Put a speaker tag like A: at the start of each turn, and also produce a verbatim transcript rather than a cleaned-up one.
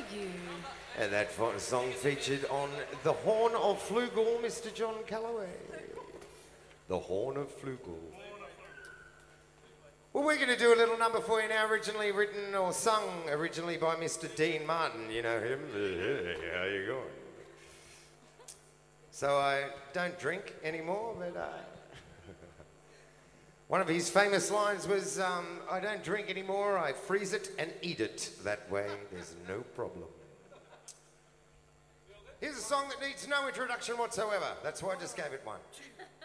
A: you.
B: And that fo- song featured on The Horn of Flugel, Mister John Calloway. The Horn of Flugel. Well, we're going to do a little number for you now, originally written or sung originally by Mister Dean Martin. You know him? How you going? So I don't drink anymore, but uh, one of his famous lines was, um, I don't drink anymore, I freeze it and eat it. That way, there's no problem. Here's a song that needs no introduction whatsoever. That's why I just gave it one.